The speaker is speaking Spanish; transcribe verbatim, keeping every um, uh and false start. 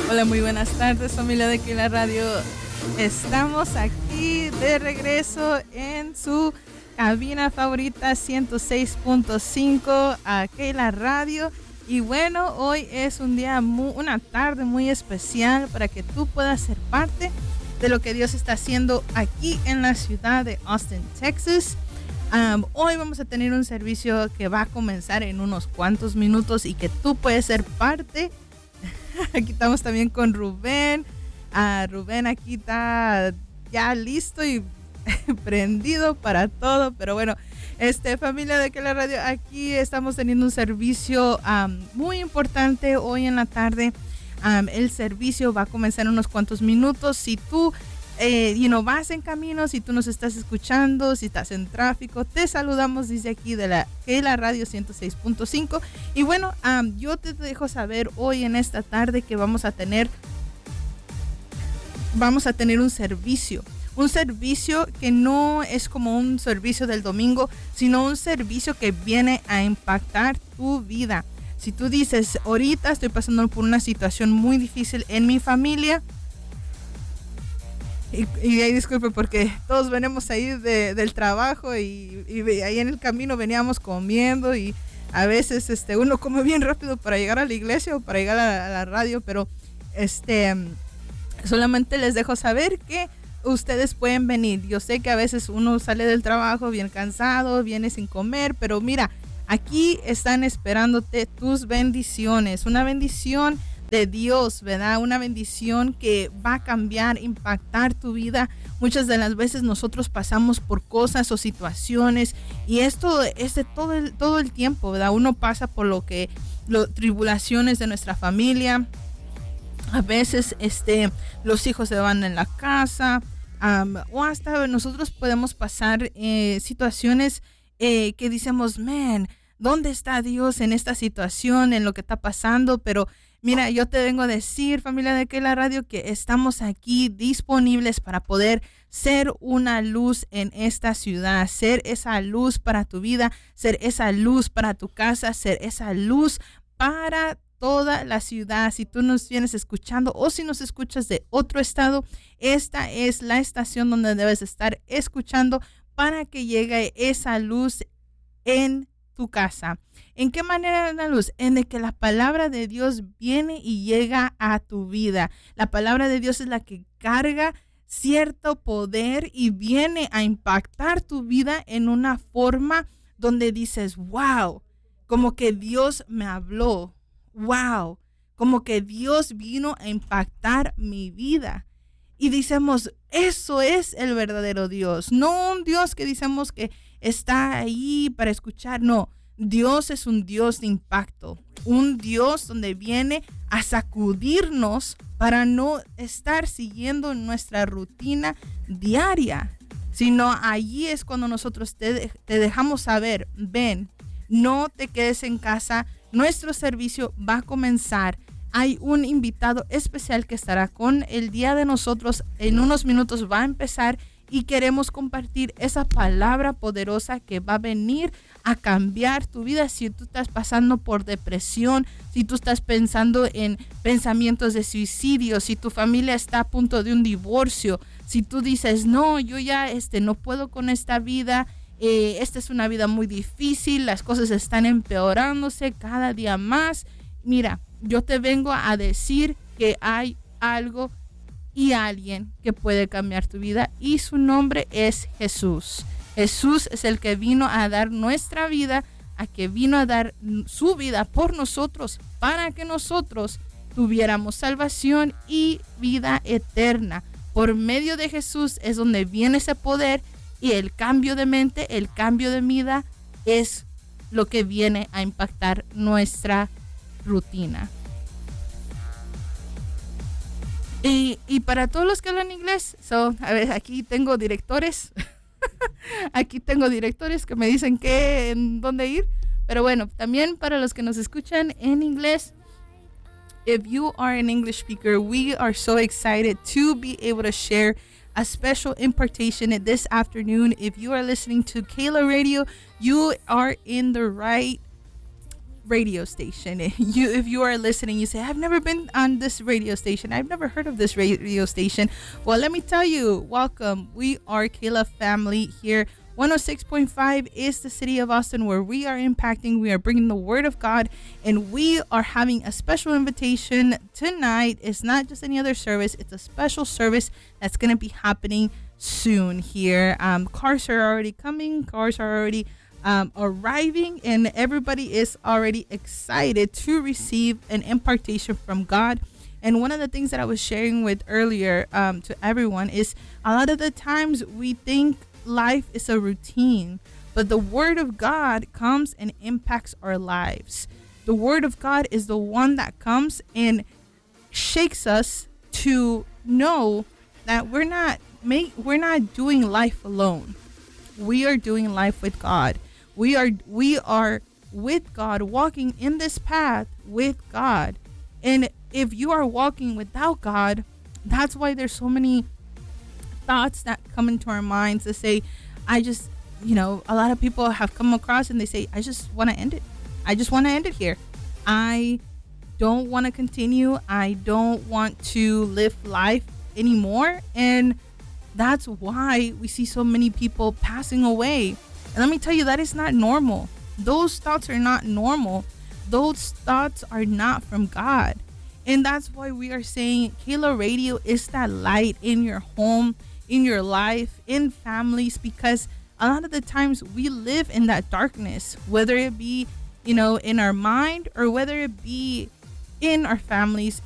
Hola, muy buenas tardes, familia de Keila Radio. Estamos aquí de regreso en su cabina favorita ciento seis punto cinco a Keila Radio. Y bueno, hoy es un día, muy, una tarde muy especial para que tú puedas ser parte de lo que Dios está haciendo aquí en la ciudad de Austin, Texas. Um, hoy vamos a tener un servicio que va a comenzar en unos cuantos minutos y que tú puedes ser parte. Aquí estamos también con Rubén. Uh, Rubén aquí está ya listo y prendido para todo. Pero bueno, este, familia de Keila Radio, aquí estamos teniendo un servicio um, muy importante hoy en la tarde. Um, el servicio va a comenzar en unos cuantos minutos. Si tú eh, you know, vas en camino, si tú nos estás escuchando, si estás en tráfico, te saludamos desde aquí de la Keila Radio ciento seis punto cinco. Y bueno, um, yo te dejo saber hoy en esta tarde que vamos a tener vamos a tener un servicio. Un servicio que no es como un servicio del domingo, sino un servicio que viene a impactar tu vida. Si tú dices, ahorita estoy pasando por una situación muy difícil en mi familia, y, y ahí disculpe porque todos venimos ahí de, del trabajo y, y ahí en el camino veníamos comiendo y a veces este, uno come bien rápido para llegar a la iglesia o para llegar a la, a la radio, pero este, solamente les dejo saber que ustedes pueden venir. Yo sé que a veces uno sale del trabajo bien cansado, viene sin comer, pero mira, aquí están esperándote tus bendiciones, una bendición de Dios, ¿verdad? Una bendición que va a cambiar, impactar tu vida. Muchas de las veces nosotros pasamos por cosas o situaciones y esto es de todo el, todo el tiempo, ¿verdad? Uno pasa por lo que, lo, tribulaciones de nuestra familia. A veces este, los hijos se van en la casa um, o hasta nosotros podemos pasar eh, situaciones eh, que decimos, man, ¿dónde está Dios en esta situación, en lo que está pasando? Pero mira, yo te vengo a decir, familia de Keila Radio, que estamos aquí disponibles para poder ser una luz en esta ciudad, ser esa luz para tu vida, ser esa luz para tu casa, ser esa luz para toda la ciudad. Si tú nos vienes escuchando o si nos escuchas de otro estado, esta es la estación donde debes estar escuchando para que llegue esa luz en tu casa. ¿En qué manera la luz? En de que la palabra de Dios viene y llega a tu vida. La palabra de Dios es la que carga cierto poder y viene a impactar tu vida en una forma donde dices, wow, como que Dios me habló. Wow, como que Dios vino a impactar mi vida. Y decimos, eso es el verdadero Dios. No un Dios que decimos que está ahí para escuchar. No, Dios es un Dios de impacto. Un Dios donde viene a sacudirnos para no estar siguiendo nuestra rutina diaria. Sino allí es cuando nosotros te, te dejamos saber, ven, no te quedes en casa. Nuestro servicio va a comenzar. Hay un invitado especial que estará con el día de nosotros. En unos minutos va a empezar y queremos compartir esa palabra poderosa que va a venir a cambiar tu vida. Si tú estás pasando por depresión, si tú estás pensando en pensamientos de suicidio, si tu familia está a punto de un divorcio, si tú dices, no, yo ya este, no puedo con esta vida. Eh, esta es una vida muy difícil, las cosas están empeorándose cada día más. Mira, yo te vengo a decir que hay algo y alguien que puede cambiar tu vida y su nombre es Jesús. Jesús es el que vino a dar nuestra vida, a que vino a dar su vida por nosotros, para que nosotros tuviéramos salvación y vida eterna. Por medio de Jesús es donde viene ese poder. Y el cambio de mente, el cambio de vida es lo que viene a impactar nuestra rutina. Y, y para todos los que hablan inglés, so, a ver, aquí tengo directores. Aquí tengo directores que me dicen qué, en dónde ir. Pero bueno, también para los que nos escuchan en inglés, if you are an English speaker, we are so excited to be able to share a special impartation this afternoon. If you are listening to Keila Radio, you are in the right radio station. You, if you are listening, you say, I've never been on this radio station. I've never heard of this radio station. Well, let me tell you, welcome. We are Kayla family here. one oh six point five is the city of Austin, where we are impacting. We are bringing the word of God, and we are having a special invitation tonight. It's not just any other service. It's a special service that's going to be happening soon here. Um, cars are already coming. Cars are already Um, arriving, and everybody is already excited to receive an impartation from God. And one of the things that I was sharing with earlier um, to everyone is a lot of the times we think life is a routine, but the word of God comes and impacts our lives. The word of God is the one that comes and shakes us to know that we're not make, we're not doing life alone. We are doing life with God. We are we are with God, walking in this path with God. And if you are walking without God, that's why there's so many thoughts that come into our minds to say, I just, you know, a lot of people have come across and they say, I just want to end it. I just want to end it here. I don't want to continue. I don't want to live life anymore. And that's why we see so many people passing away. And let me tell you, that is not normal. Those thoughts are not normal. Those thoughts are not from God. And that's why we are saying Kayla Radio is that light in your home, in your life, in families, because a lot of the times we live in that darkness, whether it be, you know, in our mind or whether it be in our families,